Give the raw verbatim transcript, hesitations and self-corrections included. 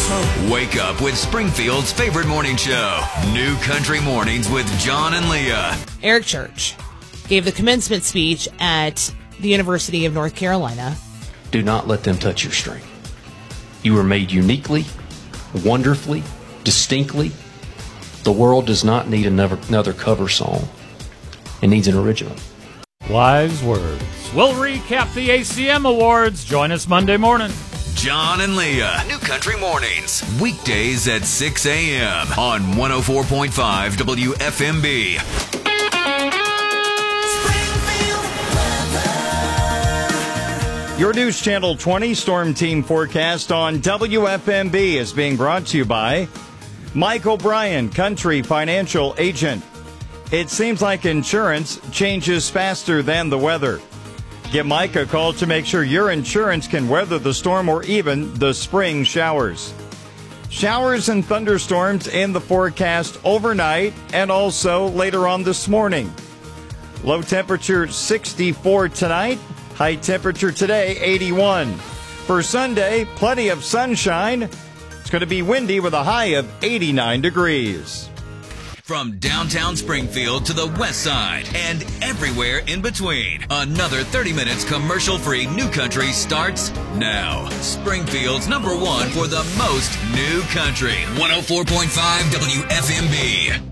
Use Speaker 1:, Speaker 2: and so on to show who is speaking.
Speaker 1: Wake up with Springfield's favorite morning show, New Country Mornings with John and Leah.
Speaker 2: Eric Church gave the commencement speech at the University of North Carolina.
Speaker 3: Do not let them touch your string. You were made uniquely, wonderfully, distinctly. The world does not need another, another cover song. It needs an original.
Speaker 4: Wise words. We'll recap the A C M Awards. Join us Monday morning.
Speaker 1: John and Leah, New Country Mornings, weekdays at six a.m. on one oh four point five W F M B.
Speaker 5: Your News Channel twenty Storm Team forecast on W F M B is being brought to you by Mike O'Brien, Country Financial Agent. It seems like insurance changes faster than the weather. Give Mike a call to make sure your insurance can weather the storm or even the spring showers. Showers and thunderstorms in the forecast overnight and also later on this morning. Low temperature sixty-four tonight. High temperature today eighty-one. For Sunday, plenty of sunshine. It's going to be windy with a high of eighty-nine degrees.
Speaker 1: From downtown Springfield to the west side and everywhere in between, another thirty minutes commercial-free New Country starts now. Springfield's number one for the most New Country. one oh four point five W F M B.